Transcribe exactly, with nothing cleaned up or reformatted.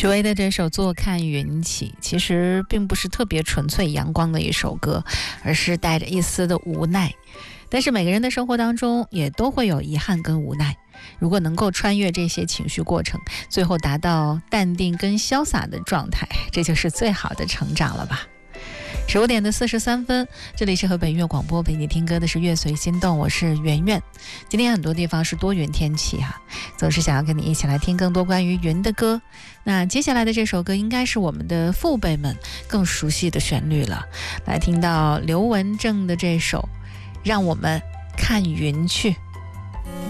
许巍的这首《坐看云起》其实并不是特别纯粹阳光的一首歌，而是带着一丝的无奈。但是每个人的生活当中也都会有遗憾跟无奈，如果能够穿越这些情绪过程，最后达到淡定跟潇洒的状态，这就是最好的成长了吧。十五点的四十三分，这里是河北音乐广播，陪你听歌的是乐随心动，我是圆圆。今天很多地方是多云天气哈、啊，总是想要跟你一起来听更多关于云的歌。那接下来的这首歌应该是我们的父辈们更熟悉的旋律了，来听到刘文正的这首《让我们看云去》。